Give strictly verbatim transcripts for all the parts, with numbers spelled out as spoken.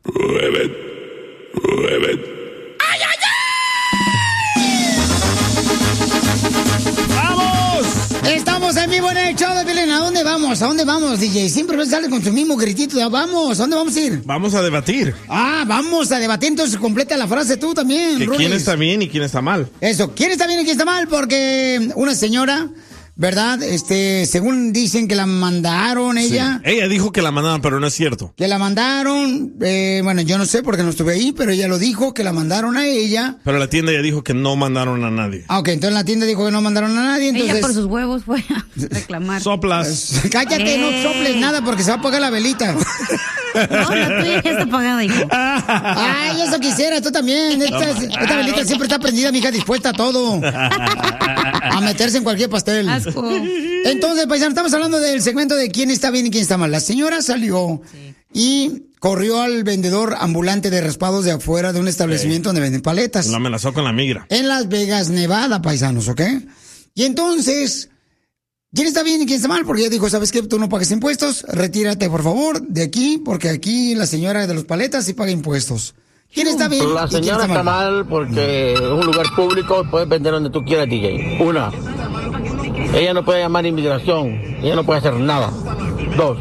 Mueve, mueve. ¡Ay, ay, ay! ¡Vamos! Estamos en vivo en el show de Piolín. ¿A dónde vamos? ¿A dónde vamos, D J? Siempre sale con su mismo gritito. de, Vamos, ¿a dónde vamos a ir? Vamos a debatir. Ah, vamos a debatir. Entonces completa la frase tú también, Que Rulis. quién está bien y quién está mal. Eso, ¿quién está bien y quién está mal? Porque una señora, ¿verdad? Este, según dicen que la mandaron ella. Sí. Ella dijo que la mandaron, pero no es cierto. Que la mandaron, eh, bueno, yo no sé porque no estuve ahí, pero ella lo dijo, que la mandaron a ella. Pero la tienda ya dijo que no mandaron a nadie. Ah, ok, entonces la tienda dijo que no mandaron a nadie, entonces... Ella por sus huevos fue a reclamar. Soplas. Cállate, no soples nada porque se va a apagar la velita. No, la tuya ya está apagada, hijo. Ay, eso quisiera, tú también. Esta, esta velita siempre está prendida, mija, dispuesta a todo. A meterse en cualquier pastel. Asco. Entonces, paisano, estamos hablando del segmento de quién está bien y quién está mal. La señora salió sí. y corrió al vendedor ambulante de raspados de afuera de un establecimiento sí. donde venden paletas. Lo amenazó con la migra. En Las Vegas, Nevada, paisanos, ¿ok? Y entonces... ¿quién está bien y quién está mal? Porque ella dijo, ¿sabes qué? Tú no pagas impuestos, retírate, por favor, de aquí, porque aquí la señora de los paletas sí paga impuestos. ¿Quién está bien? La señora está mal? mal porque es un lugar público, puedes vender donde tú quieras, D J. Una, ella no puede llamar a inmigración, ella no puede hacer nada. Dos.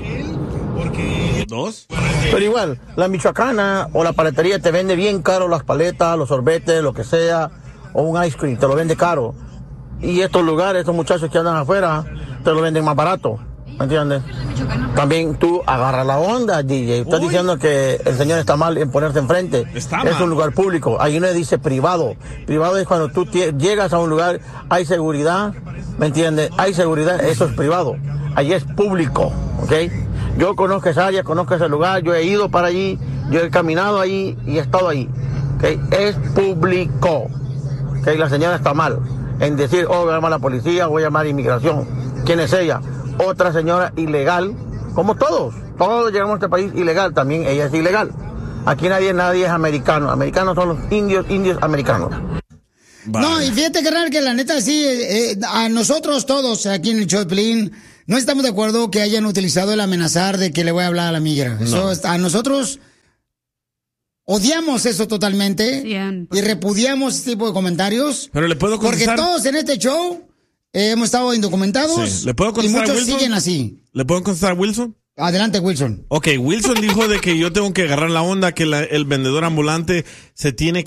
¿Dos? Pero igual, la michoacana o la paletería te vende bien caro las paletas, los sorbetes, lo que sea, o un ice cream, te lo vende caro. Y estos lugares, estos muchachos que andan afuera, te lo venden más barato, ¿me entiendes? También tú agarras la onda, D J. Estás Uy. diciendo que el señor está mal en ponerse enfrente. Está es mal. Un lugar público. Ahí no dice privado. Privado es cuando tú llegas a un lugar, hay seguridad, ¿me entiendes? Hay seguridad, eso es privado. Ahí es público, ¿ok? Yo conozco esa área, conozco ese lugar, yo he ido para allí, yo he caminado allí y he estado allí, ¿ok? Es público, ¿ok? La señora está mal en decir, oh, voy a llamar a la policía, voy a llamar a inmigración. ¿Quién es ella? Otra señora ilegal, como todos. Todos llegamos a este país ilegal, también ella es ilegal. Aquí nadie, nadie es americano. Americanos son los indios, indios americanos. Vale. No, y fíjate que raro que la neta sí, eh, a nosotros todos aquí en el show de Piolín, no estamos de acuerdo que hayan utilizado el amenazar de que le voy a hablar a la migra. Eso no. A nosotros... odiamos eso totalmente sí, y repudiamos este tipo de comentarios. Pero le puedo contestar. Porque todos en este show eh, hemos estado indocumentados sí. ¿Le puedo y muchos a Wilson? siguen así. ¿Le puedo contestar a Wilson? Adelante, Wilson. Ok, Wilson dijo de que yo tengo que agarrar la onda, que la, el vendedor ambulante se tiene que